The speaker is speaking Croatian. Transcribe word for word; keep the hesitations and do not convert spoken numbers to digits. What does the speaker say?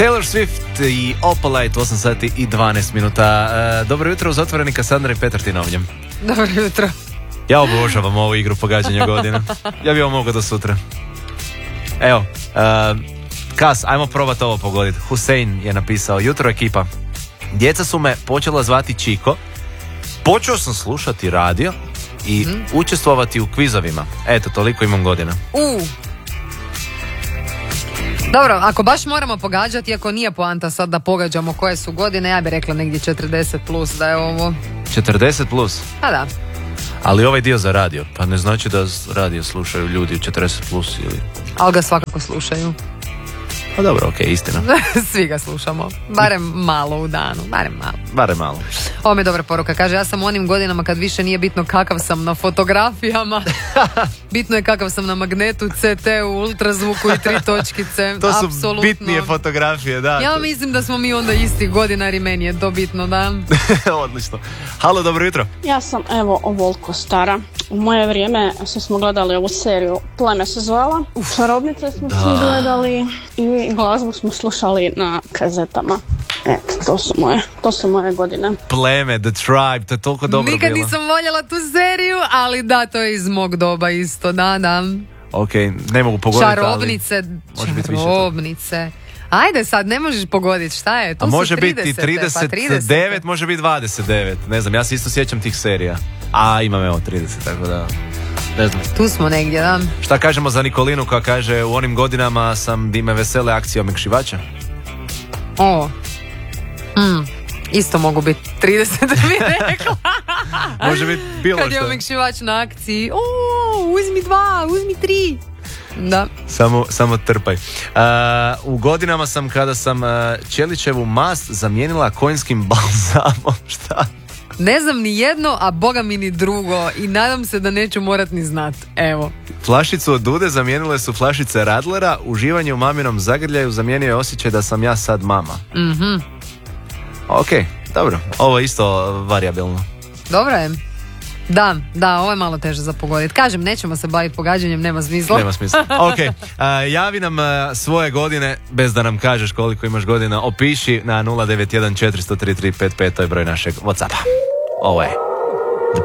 Taylor Swift i Opalite, osam sati i dvanaest minuta. E, dobro jutro uz otvorenika Sandra i Petar Tinovnjem. Dobro jutro. Ja obožavam ovu igru pogađanja godina. Ja bi ovo mogao do sutra. Evo, uh, Kas, ajmo probati ovo pogoditi. Husein je napisao: jutro ekipa. Djeca su me počela zvati Čiko. Počeo sam slušati radio i hmm. učestvovati u kvizovima. Eto, toliko imam godina. U. Dobro, ako baš moramo pogađati, ako nije poanta sad da pogađamo koje su godine, ja bih rekla negdje četrdeset plus da je ovo. četrdeset plus? A da. Ali ovaj dio za radio, pa ne znači da radio slušaju ljudi četrdeset plus ili... Ali ga svakako slušaju. Pa dobro, okej, okay, istina. Svi ga slušamo. Barem malo u danu, barem malo. Barem malo. Ovo mi je dobra poruka. Kaže, ja sam u onim godinama kad više nije bitno kakav sam na fotografijama. Bitno je kakav sam na magnetu, C T U, ultrazvuku i tri točkice. To su apsolutno bitnije fotografije, da. Ja mislim da smo mi onda isti godinari, meni je to bitno, da. Odlično. Halo, dobro jutro. Ja sam, evo, ovoliko stara. U moje vrijeme svi smo gledali ovu seriju, Pleme se zvala. Čarobnice smo da. svi gledali i glazbu smo slušali na kazetama. Eto, to su moje, to su moje godine. Pleme, The Tribe, to je toliko dobro Nikad bilo. Nikad nisam voljela tu seriju, ali da, to je iz mog doba isto, da, da. Ok, ne mogu pogoditi, čarobnice, ali... Čarobnice. Ajde sad, ne možeš pogoditi, šta je? To A može su biti trideset devet, može biti dvadeset devet. Ne znam, ja se isto sjećam tih serija. A imam evo trideset, tako da... Ne znam. Tu smo negdje, da. Šta kažemo za Nikolinu koja kaže: u onim godinama sam di me vesele akcije omekšivača? O, mm, isto mogu biti trideset, mi rekla. Može biti bilo što. Kad je omekšivač na akciji, o, uzmi dva, uzmi tri. Da. Samo, samo trpaj. Uh, u godinama sam kada sam uh, Čelićevu mast zamijenila konjskim balzamom. Šta? Ne znam ni jedno, a boga mi ni drugo i nadam se da neću morat ni znat. Evo. Flašicu od Dude zamijenile su flašice Radlera. Uživanje u maminom zagrljaju zamijenio je osjećaj da sam ja sad mama. Mhm. Ok, dobro. Ovo je isto variabilno. Dobro je. Da, da, ovo je malo teže za pogoditi. Kažem, nećemo se baviti pogađanjem, nema smisla. Nema smisla. Ok, uh, javi nam uh, svoje godine, bez da nam kažeš koliko imaš godina. Opiši na nula devet jedan četiri tri tri pet pet, to je broj našeg WhatsAppa. Ovo je